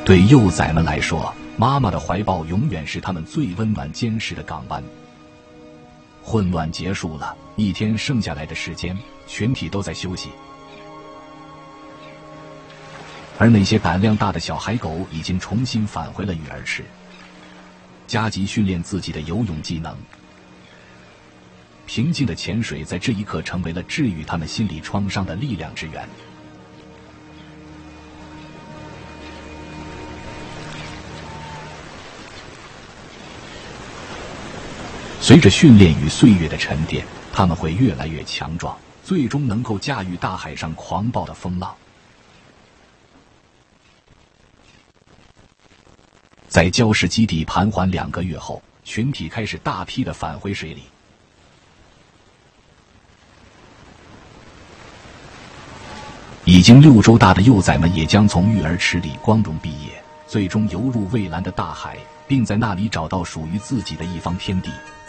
对幼崽们来说，妈妈的怀抱永远是他们最温暖坚实的港湾。混乱结束了，一天剩下来的时间，全体都在休息。而那些胆量大的小海狗已经重新返回了育儿池，加急训练自己的游泳技能。平静的潜水在这一刻成为了治愈他们心理创伤的力量之源。随着训练与岁月的沉淀，他们会越来越强壮，最终能够驾驭大海上狂暴的风浪。在礁石基地盘桓2个月后，群体开始大批的返回水里。已经6周大的幼崽们也将从育儿池里光荣毕业，最终游入蔚蓝的大海，并在那里找到属于自己的一方天地。